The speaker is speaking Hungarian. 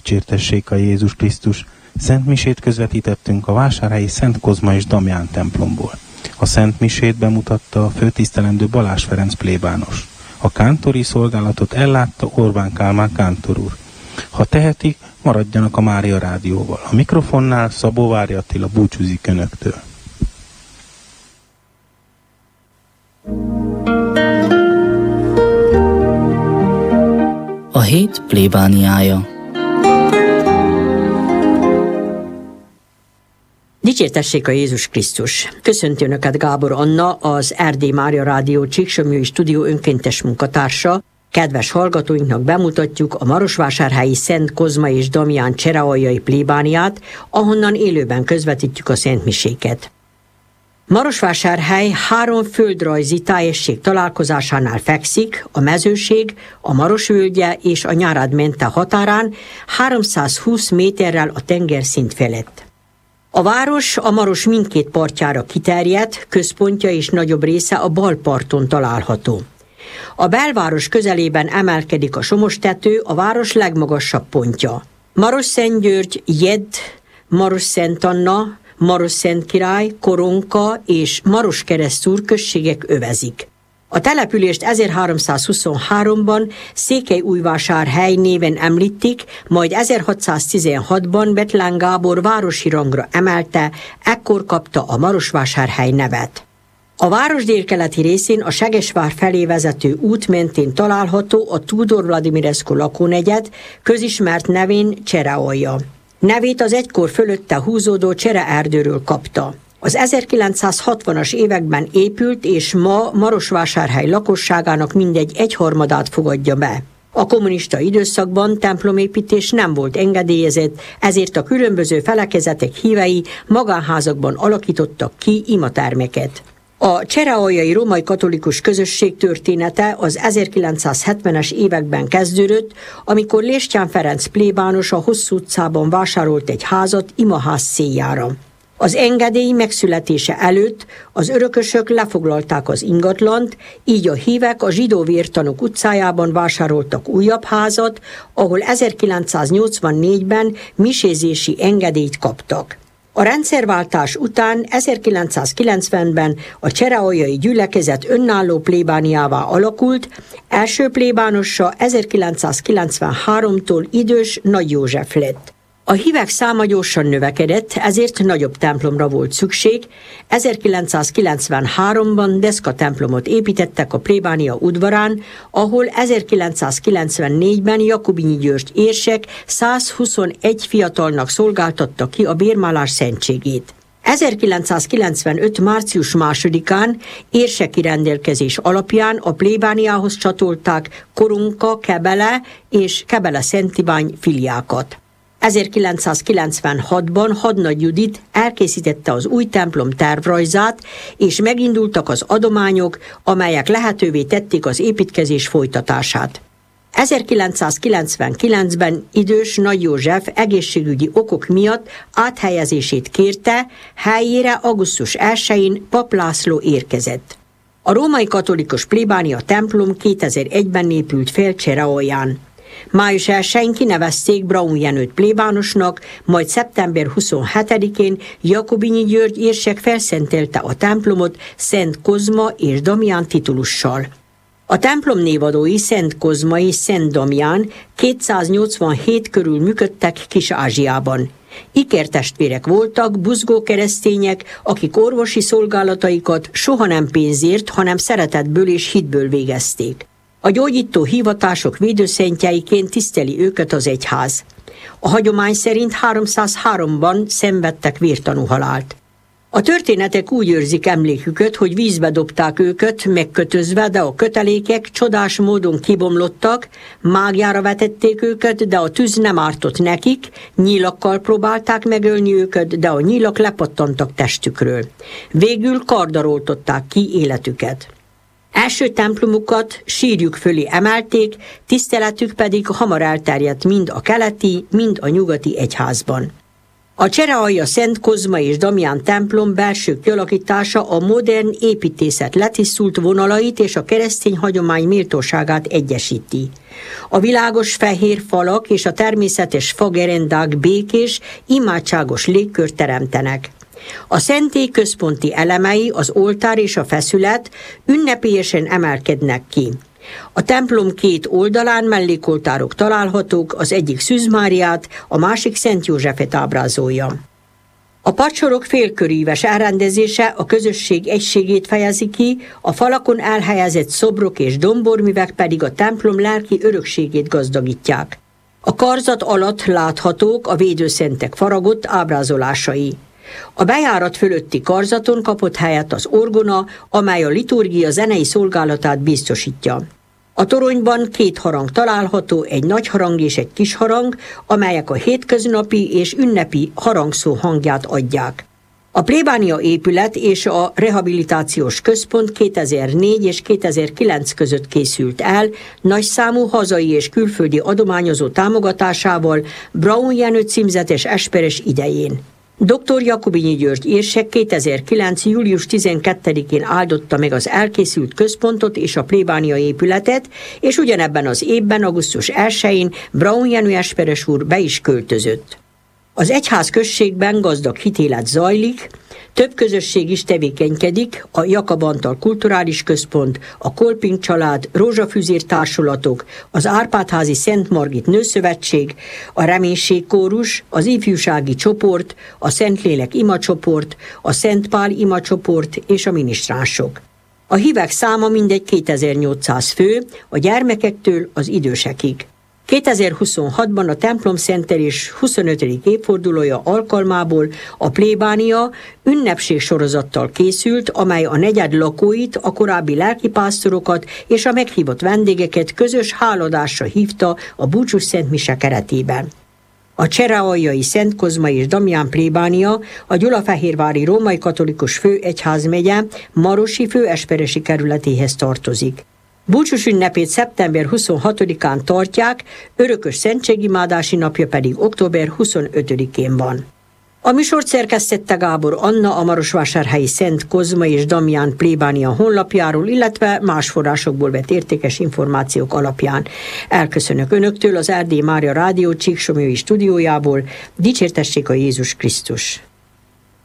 Dicsértessék a Jézus Krisztus! Szent misét közvetítettünk a vásárhelyi Szent Kozma és Damján templomból. A Szent misét bemutatta a főtisztelendő Balázs Ferenc plébános. A kántori szolgálatot ellátta Orbán Kálmán kántor úr. Ha tehetik, maradjanak a Mária Rádióval. A mikrofonnál Szabóvári Attila búcsúzik önöktől. A hét plébániája. Dicsértessék a Jézus Krisztus! Köszönti Önöket Gábor Anna, az Erdély Mária Rádió Csíksomlyói Stúdió önkéntes munkatársa. Kedves hallgatóinknak bemutatjuk a marosvásárhelyi Szent Kozma és Damján cserealjai plébániát, ahonnan élőben közvetítjük a szentmiséket. Marosvásárhely 3 földrajzi tájesség találkozásánál fekszik, a Mezőség, a Marosvölgye és a Nyárad-Mente határán 320 méterrel a tengerszint felett. A város a Maros mindkét partjára kiterjedt, központja és nagyobb része a bal parton található. A belváros közelében emelkedik a Somostető, a város legmagasabb pontja. Marosszentgyörgy, Jedd, Marosszent-Anna, Marosszentkirály, Koronka és Maroskeresztúr községek övezik. A települést 1323-ban Székelyújvásárhely néven említik, majd 1616-ban Bethlen Gábor városi rangra emelte, ekkor kapta a Marosvásárhely nevet. A város délkeleti részén a Segesvár felé vezető út mentén található a Tudor Vladimirescu lakónegyed, közismert nevén Cserealja. Nevét az egykor fölötte húzódó csereerdőről kapta. Az 1960-as években épült, és ma Marosvásárhely lakosságának mindegy 1/3 fogadja be. A kommunista időszakban templomépítés nem volt engedélyezett, ezért a különböző felekezetek hívei magánházakban alakítottak ki imatermeket. A cserealjai római katolikus közösség története az 1970-es években kezdődött, amikor Léstyán Ferenc plébános a Hosszú utcában vásárolt egy házat imaház céljára. Az engedély megszületése előtt az örökösök lefoglalták az ingatlant, így a hívek a Zsidó Vértanúk utcájában vásároltak újabb házat, ahol 1984-ben misézési engedélyt kaptak. A rendszerváltás után 1990-ben a cserealjai gyülekezet önálló plébániává alakult, első plébánosa 1993-tól idős Nagy József lett. A hívek száma gyorsan növekedett, ezért nagyobb templomra volt szükség. 1993-ban deszka templomot építettek a plébánia udvarán, ahol 1994-ben Jakubinyi György érsek 121 fiatalnak szolgáltatta ki a bérmálás szentségét. 1995. március 2-án érseki rendelkezés alapján a plébániához csatolták Koronka, Kebele és Kebele-Szentibány filiákat. 1996-ban Hadnagy Judit elkészítette az új templom tervrajzát, és megindultak az adományok, amelyek lehetővé tették az építkezés folytatását. 1999-ben idős Nagy József egészségügyi okok miatt áthelyezését kérte, helyére augusztus 1-én Pap László érkezett. A római katolikus plébánia templom 2001-ben épült fel Cserealján. Május 1-én kinevezték Braun Jenőt plébánosnak, majd szeptember 27-én Jakubinyi György érsek felszentelte a templomot Szent Kozma és Damján titulussal. A templom névadói Szent Kozma és Szent Damján 287 körül működtek Kis-Ázsiában. Ikertestvérek voltak, buzgó keresztények, akik orvosi szolgálataikat soha nem pénzért, hanem szeretetből és hitből végezték. A gyógyító hivatások védőszentjeiként tiszteli őket az egyház. A hagyomány szerint 303-ban szenvedtek vértanúhalált. A történetek úgy őrzik emléküket, hogy vízbe dobták őket, megkötözve, de a kötelékek csodás módon kibomlottak, mágjára vetették őket, de a tűz nem ártott nekik, nyílakkal próbálták megölni őket, de a nyílak lepattantak testükről. Végül karddal oltották ki életüket. Első templomukat sírjuk fölé emelték, tiszteletük pedig hamar elterjedt mind a keleti, mind a nyugati egyházban. A Cserealja Szent Kozma és Damián templom belső kialakítása a modern építészet letisztult vonalait és a keresztény hagyomány méltóságát egyesíti. A világos fehér falak és a természetes fagerendák békés, imádságos légkört teremtenek. A szentély központi elemei, az oltár és a feszület ünnepélyesen emelkednek ki. A templom két oldalán mellékoltárok találhatók, az egyik Szűz Máriát, a másik Szent Józsefet ábrázolja. A padsorok félköríves elrendezése a közösség egységét fejezi ki, a falakon elhelyezett szobrok és domborművek pedig a templom lelki örökségét gazdagítják. A karzat alatt láthatók a védőszentek faragott ábrázolásai. A bejárat fölötti karzaton kapott helyet az orgona, amely a liturgia zenei szolgálatát biztosítja. A toronyban két harang található, egy nagy harang és egy kis harang, amelyek a hétköznapi és ünnepi harangszó hangját adják. A plébánia épület és a rehabilitációs központ 2004 és 2009 között készült el, nagyszámú hazai és külföldi adományozó támogatásával Braun Jenő címzetes esperes idején. Dr. Jakubinyi György érsek 2009. július 12-én áldotta meg az elkészült központot és a plébánia épületet, és ugyanebben az évben, augusztus 1-én Braun Jenő esperes úr be is költözött. Az egyház községben gazdag hitélet zajlik, több közösség is tevékenykedik, a Jakab Antal Kulturális Központ, a Kolping család, Rózsafűzér társulatok, az Árpád-házi Szent Margit Nőszövetség, a Reménység kórus, az ifjúsági csoport, a Szentlélek imacsoport, a Szent Pál imacsoport és a minisztránsok. A hívek száma mindegy 2800 fő, a gyermekektől az idősekig. 2026-ban a templom szentelés 25. évfordulója alkalmából a plébánia ünnepségsorozattal készült, amely a negyed lakóit, a korábbi lelkipásztorokat és a meghívott vendégeket közös háladásra hívta a búcsús szentmise keretében. A Cserealjai Szent Kozma és Damián plébánia a Gyulafehérvári Római Katolikus Főegyházmegye Marosi főesperesi kerületéhez tartozik. Búcsús ünnepét szeptember 26-án tartják, örökös szentségimádási napja pedig október 25-én van. A műsort szerkesztette Gábor Anna a marosvásárhelyi Szent Kozma és Damián plébánia honlapjáról, illetve más forrásokból vett értékes információk alapján. Elköszönök Önöktől az Erdélyi Mária Rádió Csíksomlyói stúdiójából. Dicsértessék a Jézus Krisztus!